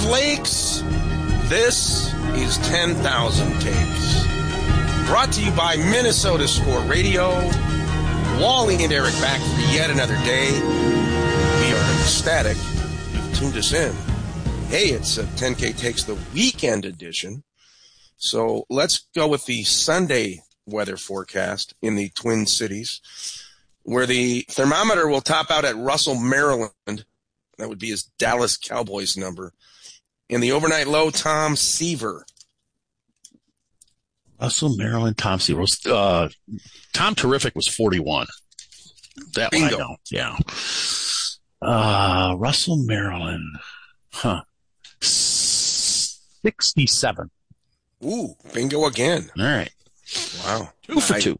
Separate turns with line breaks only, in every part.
of lakes, this is 10,000 Takes. Brought to you by Minnesota Score Radio. Wally and Eric back for yet another day. We are ecstatic you've tuned us in. Hey, it's 10K Takes, the weekend edition. So let's go with the Sunday weather forecast in the Twin Cities, where the thermometer will top out at Russell, Maryland. That would be his Dallas Cowboys number. In the overnight low, Tom Seaver.
Russell, Maryland, Tom Seaver. Tom Terrific was 41. That
Bingo.
one I know. Yeah. Russell, Maryland. 67.
Ooh, bingo again.
All right.
Wow.
2 for 2.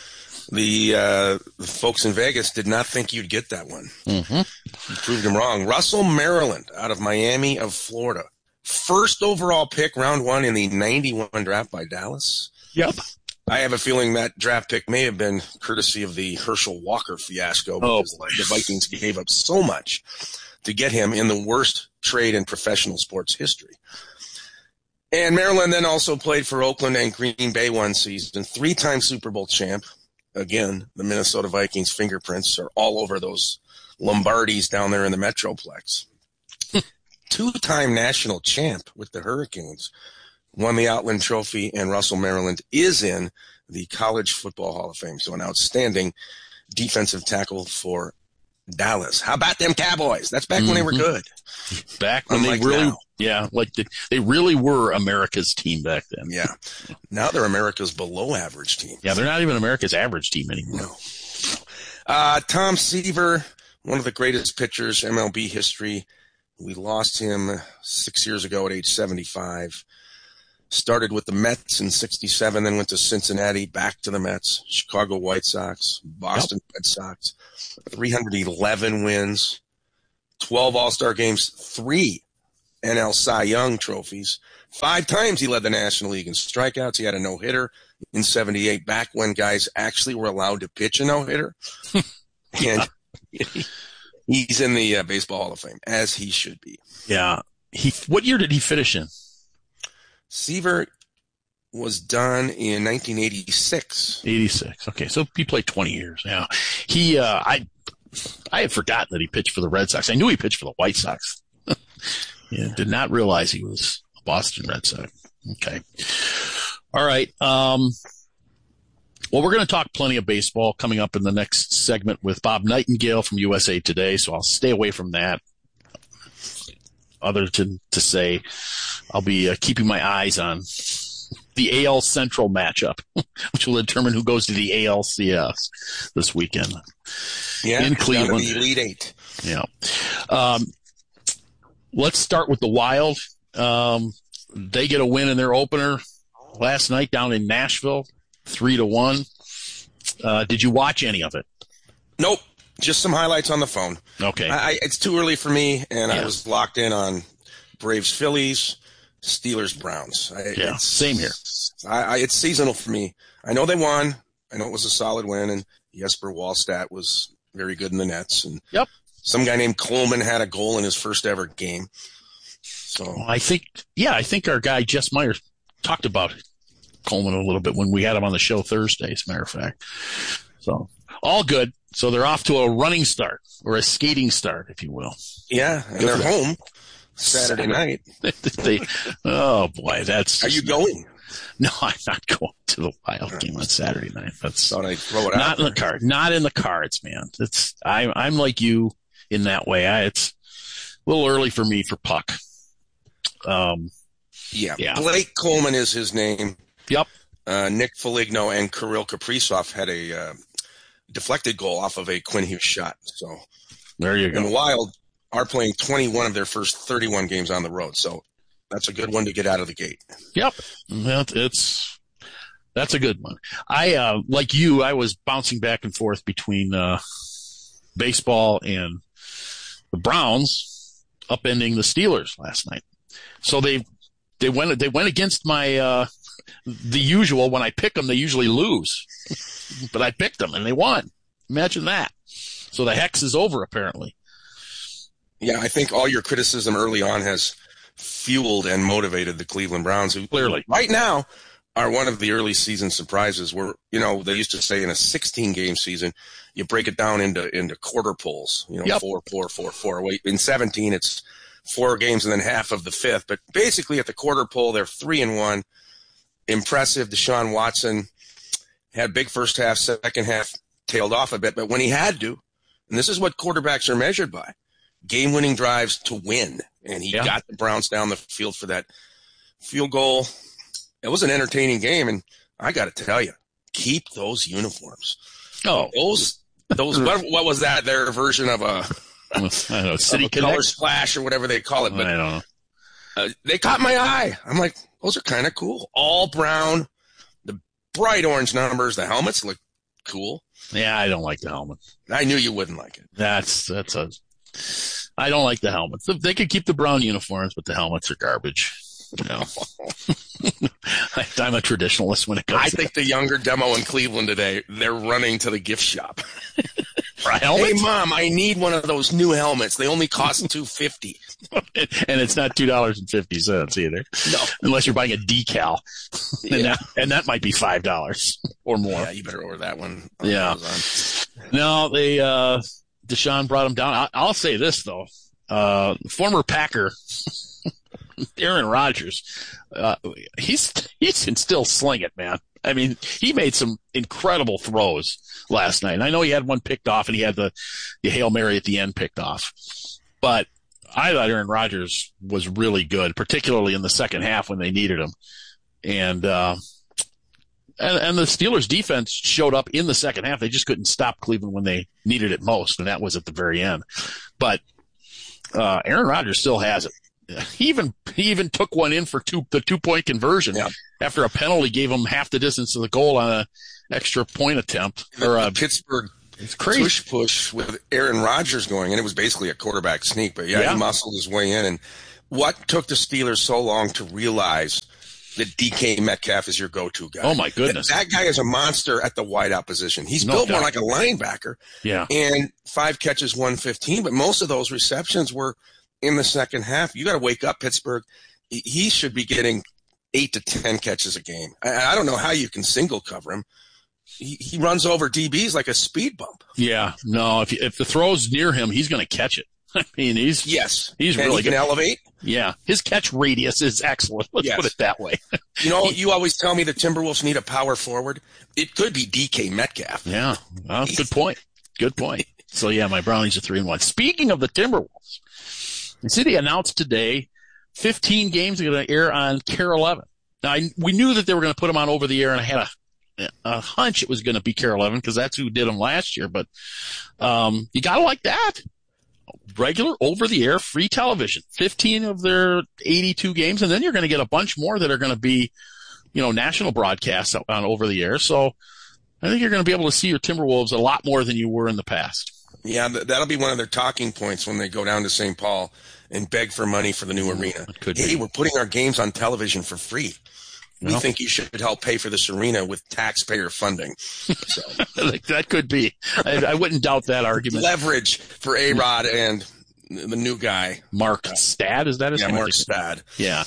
The folks in Vegas did not think you'd get that one.
Mm-hmm.
You proved them wrong. Russell, Maryland, out of Miami of Florida. First overall pick, round 1 in the 91 draft by Dallas.
Yep.
I have a feeling that draft pick may have been courtesy of the Herschel Walker fiasco, because the Vikings gave up so much to get him in the worst trade in professional sports history. And Maryland then also played for Oakland and Green Bay one season. 3-time Super Bowl champ. Again, the Minnesota Vikings fingerprints are all over those Lombardis down there in the Metroplex. 2-time national champ with the Hurricanes. Won the Outland Trophy, and Russell, Maryland is in the College Football Hall of Fame. So an outstanding defensive tackle for Dallas. How about them Cowboys? That's back when they were good.
Back when
Unlike
they really,
now.
yeah, like they really were America's team back then.
Yeah. Now they're America's below average team.
Yeah, they're not even America's average team anymore.
No. Tom Seaver, one of the greatest pitchers MLB history. We lost him 6 years ago at age 75. Started with the Mets in 67, then went to Cincinnati, back to the Mets, Chicago White Sox, Boston Red Sox. 311 wins, 12 All-Star games, 3 NL Cy Young trophies. 5 times he led the National League in strikeouts. He had a no-hitter in 78, back when guys actually were allowed to pitch a no-hitter. And he's in the Baseball Hall of Fame, as he should be.
Yeah. What year did he finish in?
Seaver was done in 1986.
86. Okay, so he played 20 years. Yeah. He, I had forgotten that he pitched for the Red Sox. I knew he pitched for the White Sox. Yeah, did not realize he was a Boston Red Sox. Okay. All right. Well, we're going to talk plenty of baseball coming up in the next segment with Bob Nightingale from USA Today, so I'll stay away from that. Other than to say, I'll be keeping my eyes on the AL Central matchup, which will determine who goes to the ALCS this weekend.
Yeah,
in Cleveland.
The Elite Eight.
Yeah. Let's start with the Wild. They get a win in their opener last night down in Nashville, 3-1. Did you watch any of it?
Nope. Just some highlights on the phone.
Okay.
It's too early for me, and I was locked in on Braves, Phillies, Steelers, Browns.
Same here.
It's seasonal for me. I know they won. I know it was a solid win, and Jesper Wallstedt was very good in the nets. And some guy named Coleman had a goal in his first ever game. So
I think our guy Jess Meyer talked about Coleman a little bit when we had him on the show Thursday, as a matter of fact. So all good. So they're off to a running start, or a skating start, if you will.
Yeah, and they're home Saturday night.
Oh boy, that's.
Are you going?
No, I'm not going to the Wild game on Saturday night. That's
thought I'd throw it out.
Not in the card. Not in the cards, man. I'm like you in that way. It's a little early for me for puck.
Yeah. Blake Coleman is his name.
Yep.
Nick Foligno and Kirill Kaprizov had a deflected goal off of a Quinn Hughes shot. So
there you go.
And the Wild are playing 21 of their first 31 games on the road. So that's a good one to get out of the gate.
Yep. That's a good one. I, like you, I was bouncing back and forth between, baseball and the Browns upending the Steelers last night. So they went against my, the usual. When I pick them, they usually lose, but I picked them and they won. Imagine that. So the hex is over, apparently.
Yeah, I think all your criticism early on has fueled and motivated the Cleveland Browns, who
Clearly
right now are one of the early season surprises where, they used to say in a 16-game season, you break it down into quarter pulls, 4, 4, 4, 4. Wait, in 17, it's 4 games and then half of the fifth. But basically at the quarter pull, they're 3-1. Impressive. Deshaun Watson had big first half, second half tailed off a bit. But when he had to, and this is what quarterbacks are measured by, game-winning drives to win. And he got the Browns down the field for that field goal. It was an entertaining game, and I got to tell you, keep those uniforms.
Oh,
those. What was that? Their version of a
City
color splash or whatever they call it. But
I don't know.
They caught my eye. I'm like, those are kind of cool. All brown, the bright orange numbers. The helmets look cool.
Yeah, I don't like the helmet.
I knew you wouldn't like it.
I don't like the helmets. They could keep the brown uniforms, but the helmets are garbage. I'm a traditionalist when it comes.
I think the younger demo in Cleveland today, they're running to the gift shop.
For a helmet?
Hey, Mom, I need one of those new helmets. They only cost $2.50.
And it's not $2.50 either.
No,
unless you're buying a decal, and that might be $5 or more.
Yeah, you better order that one.
Yeah. No, Deshaun brought him down. I'll say this though, former Packer. Aaron Rodgers, he can still sling it, man. I mean, he made some incredible throws last night. And I know he had one picked off and he had the Hail Mary at the end picked off. But I thought Aaron Rodgers was really good, particularly in the second half when they needed him. And the Steelers defense showed up in the second half. They just couldn't stop Cleveland when they needed it most, and that was at the very end. But Aaron Rodgers still has it. He even took one in for the 2-point conversion after a penalty gave him half the distance to the goal on an extra point attempt. Or
Pittsburgh
it's crazy.
push with Aaron Rodgers going, and it was basically a quarterback sneak. But he muscled his way in. And what took the Steelers so long to realize that DK Metcalf is your go-to guy?
Oh my goodness,
that guy is a monster at the wideout position. He's built more like a linebacker.
Yeah,
and 5 catches, 115. But most of those receptions were in the second half. You got to wake up, Pittsburgh. He should be getting 8 to 10 catches a game. I don't know how you can single cover him. He runs over DBs like a speed bump.
Yeah, no. If the throw's near him, he's going to catch it. I mean, he's really
good. Can elevate.
Yeah, his catch radius is excellent. Let's put it that way.
You always tell me the Timberwolves need a power forward. It could be DK Metcalf.
Yeah, well, good point. Good point. So yeah, my Brownies are 3-1. Speaking of the Timberwolves. The city announced today 15 games are going to air on KARE 11. Now, we knew that they were going to put them on over the air, and I had a hunch it was going to be KARE 11 because that's who did them last year. But you got to like that. Regular over-the-air free television, 15 of their 82 games, and then you're going to get a bunch more that are going to be, national broadcasts on over-the-air. So I think you're going to be able to see your Timberwolves a lot more than you were in the past.
Yeah, that'll be one of their talking points when they go down to St. Paul and beg for money for the new arena. Hey, we're putting our games on television for free. We think you should help pay for this arena with taxpayer funding. So
that could be. I wouldn't doubt that argument.
Leverage for A-Rod and the new guy.
Mark Stad, is that his name?
Yeah, Mark Stad.
Yeah.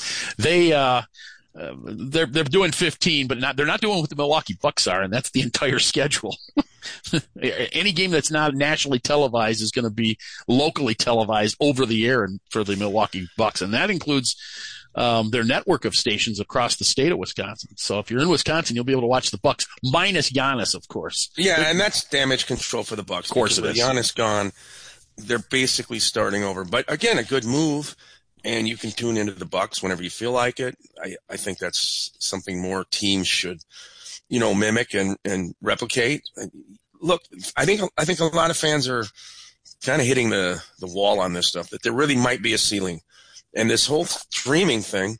They're doing 15, but they're not doing what the Milwaukee Bucks are, and that's the entire schedule. Any game that's not nationally televised is going to be locally televised over the air for the Milwaukee Bucks, and that includes their network of stations across the state of Wisconsin. So if you're in Wisconsin, you'll be able to watch the Bucks minus Giannis, of course.
Yeah, and that's damage control for the Bucks.
Of course it is.
With Giannis gone, they're basically starting over. But again, a good move. And you can tune into the Bucks whenever you feel like it. I think that's something more teams should, mimic and replicate. Look, I think a lot of fans are kind of hitting the wall on this stuff, that there really might be a ceiling. And this whole streaming thing,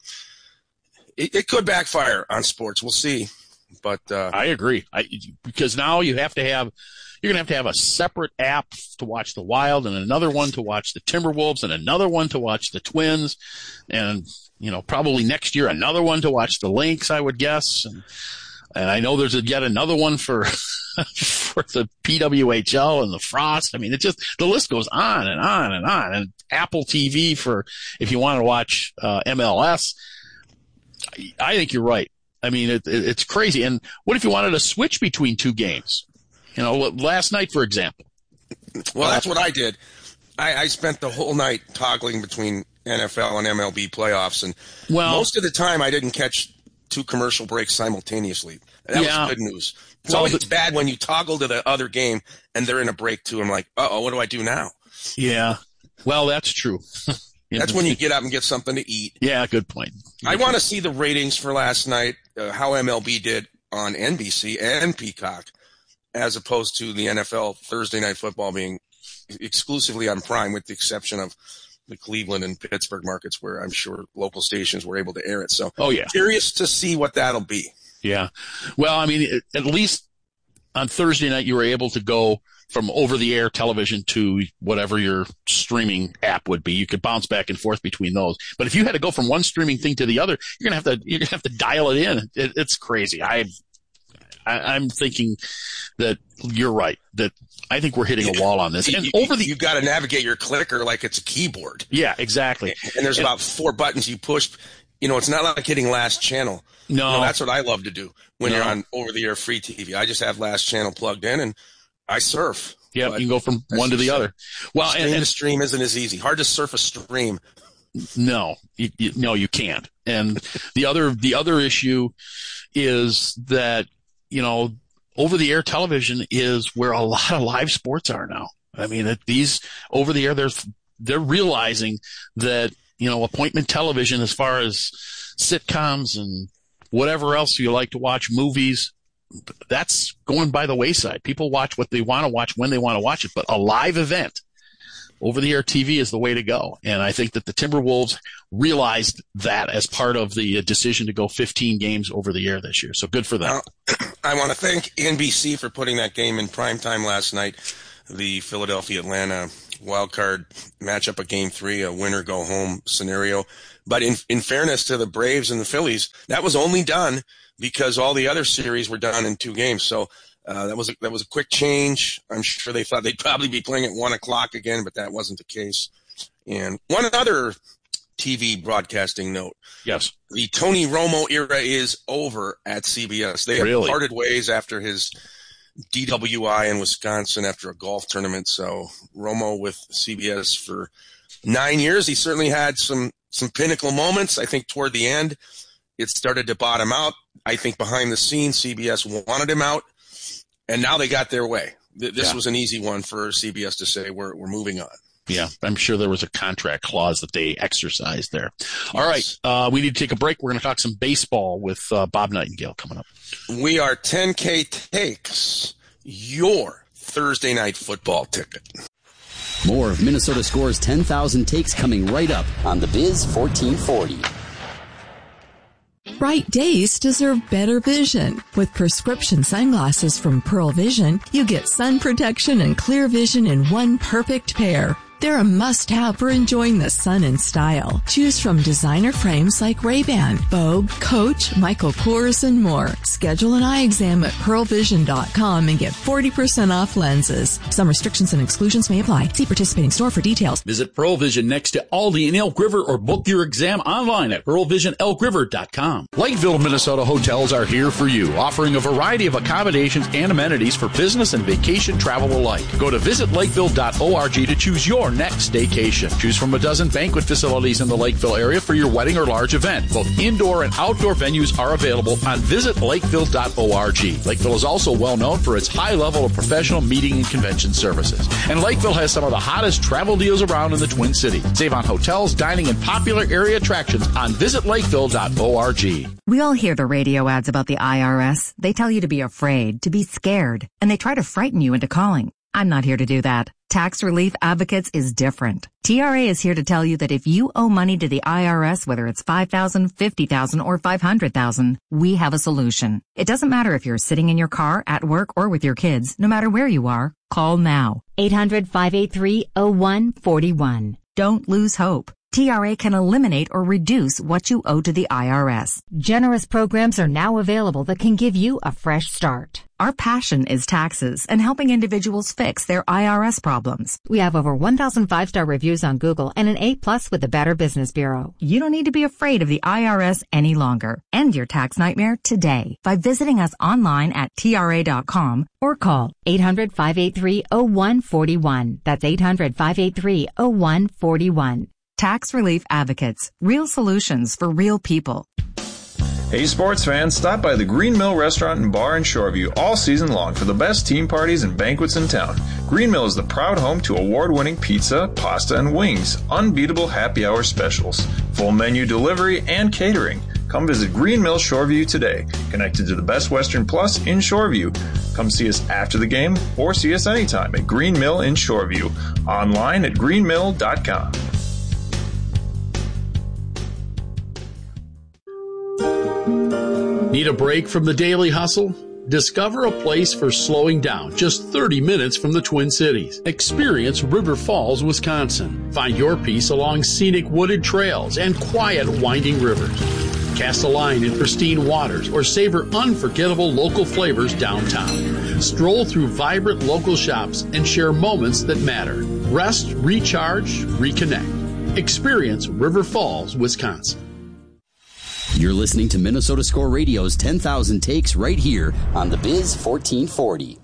it could backfire on sports. We'll see. But
I agree. Because now you're going to have a separate app to watch the Wild and another one to watch the Timberwolves and another one to watch the Twins. And, probably next year, another one to watch the Lynx, I would guess. And And I know there's yet another one for for the PWHL and the Frost. I mean, the list goes on and on and on. And Apple TV for if you want to watch MLS. I think you're right. I mean, it's crazy. And what if you wanted to switch between two games? Last night, for example.
Well, that's what I did. I spent the whole night toggling between NFL and MLB playoffs, and most of the time I didn't catch two commercial breaks simultaneously. That was good news. It's always bad when you toggle to the other game and they're in a break too. I'm like, what do I do now?
Yeah. Well, that's true.
That's when you get up and get something to eat.
Yeah, good point.
I want to see the ratings for last night, how MLB did on NBC and Peacock, as opposed to the NFL Thursday Night Football being exclusively on Prime, with the exception of the Cleveland and Pittsburgh markets where I'm sure local stations were able to air it. So curious to see what that'll be.
Yeah. Well, I mean, at least on Thursday night, you were able to go from over-the-air television to whatever your streaming app would be. You could bounce back and forth between those. But if you had to go from one streaming thing to the other, you're gonna have to dial it in. It's crazy. I'm thinking that you're right. That I think we're hitting a wall on this. And
you've got to navigate your clicker like it's a keyboard.
Yeah, exactly.
And there's about 4 buttons you push. It's not like hitting last channel.
No,
that's what I love to do when you're on over-the-air free TV. I just have last channel plugged in and I surf.
Yeah, you can go from one to the other. Well,
the stream isn't as easy. Hard to surf a stream.
No, you can't. And the other issue is that over-the-air television is where a lot of live sports are now. I mean, these over-the-air, they're realizing that appointment television, as far as sitcoms and whatever else you like to watch, movies, that's going by the wayside. People watch what they want to watch when they want to watch it, but a live event, over-the-air TV is the way to go. And I think that the Timberwolves realized that as part of the decision to go 15 games over the air this year. So good for them.
I want to thank NBC for putting that game in primetime last night, the Philadelphia-Atlanta wildcard matchup of Game 3, a winner-go-home scenario. But in fairness to the Braves and the Phillies, that was only done because all the other series were done in 2 games. So that was a quick change. I'm sure they thought they'd probably be playing at 1:00 again, but that wasn't the case. And one other TV broadcasting note.
Yes.
The Tony Romo era is over at CBS. They have parted ways after his DWI in Wisconsin after a golf tournament. So Romo with CBS for 9 years. He certainly had some pinnacle moments. I think toward the end, it started to bottom out. I think behind the scenes, CBS wanted him out, and now they got their way. This was an easy one for CBS to say, we're moving on.
Yeah, I'm sure there was a contract clause that they exercised there. Yes. All right, we need to take a break. We're going to talk some baseball with Bob Nightingale coming up.
We are 10K Takes, your Thursday night football ticket.
More of Minnesota Score's 10,000 takes coming right up on the Biz 1440.
Bright days deserve better vision. With prescription sunglasses from Pearl Vision, you get sun protection and clear vision in one perfect pair. They're a must-have for enjoying the sun in style. Choose from designer frames like Ray-Ban, Vogue, Coach, Michael Kors, and more. Schedule an eye exam at pearlvision.com and get 40% off lenses. Some restrictions and exclusions may apply. See participating store for details.
Visit Pearl Vision next to Aldi in Elk River or book your exam online at pearlvisionelkriver.com.
Lakeville, Minnesota hotels are here for you, offering a variety of accommodations and amenities for business and vacation travel alike. Go to visitlakeville.org to choose your next staycation. Choose from a dozen banquet facilities in the Lakeville area for your wedding or large event. Both indoor and outdoor venues are available on visitlakeville.org. Lakeville is also well known for its high level of professional meeting and convention services. And Lakeville has some of the hottest travel deals around in the Twin Cities. Save on hotels, dining, and popular area attractions on visitlakeville.org.
We all hear the radio ads about the IRS. They tell you to be afraid, to be scared, and they try to frighten you into calling. I'm not here to do that. Tax Relief Advocates is different. TRA is here to tell you that if you owe money to the IRS, whether it's $5,000, $50,000, or $500,000, we have a solution. It doesn't matter if you're sitting in your car, at work, or with your kids. No matter where you are, call now.
800-583-0141.
Don't lose hope. TRA can eliminate or reduce what you owe to the IRS.
Generous programs are now available that can give you a fresh start.
Our passion is taxes and helping individuals fix their IRS problems.
We have over 1,000 5-star reviews on Google and an A+ with the Better Business Bureau.
You don't need to be afraid of the IRS any longer. End your tax nightmare today by visiting us online at TRA.com
or call 800-583-0141. That's 800-583-0141.
Tax Relief Advocates. Real solutions for real people.
Hey sports fans, stop by the Green Mill Restaurant and Bar in Shoreview all season long for the best team parties and banquets in town. Green Mill is the proud home to award-winning pizza, pasta, and wings, unbeatable happy hour specials, full menu delivery, and catering. Come visit Green Mill Shoreview today, connected to the Best Western Plus in Shoreview. Come see us after the game or see us anytime at Green Mill in Shoreview. Online at greenmill.com.
Need a break from the daily hustle? Discover a place for slowing down just 30 minutes from the Twin Cities. Experience River Falls, Wisconsin. Find your peace along scenic wooded trails and quiet winding rivers. Cast a line in pristine waters or savor unforgettable local flavors downtown. Stroll through vibrant local shops and share moments that matter. Rest, recharge, reconnect. Experience River Falls, Wisconsin.
You're listening to Minnesota Score Radio's 10,000 Takes right here on the Biz 1440.